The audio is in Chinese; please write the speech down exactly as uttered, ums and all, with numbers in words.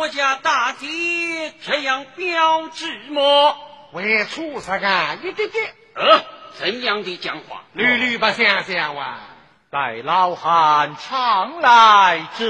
国家大捷这样标志么？ 为处啥个一点点？ 呃，怎样的讲话？ 屡屡把想想哇， 待老汉常来这